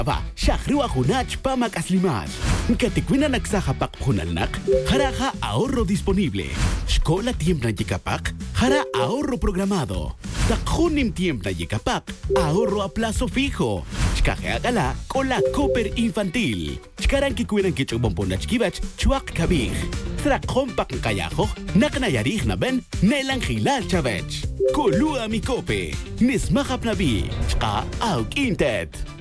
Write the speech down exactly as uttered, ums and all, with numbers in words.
Aba, syakriwa hunach pamak aslimat. Katikwina nagsahapak hunalnak, haraja ahorro disponible. Escola tiempo na yikapak, hara ahorro programado. Takhunim tiempo na yikapak, ahorro a plazo fijo. Chkajeagala con la Cooper Infantil. Chkaran kikuinan kichubompo na chkibach, chuak kabig. Trakhompac kayajo, naknayarij na ben, nelang hilal chavech. Kulua mi kope, nismahap nabi, chka auk intet.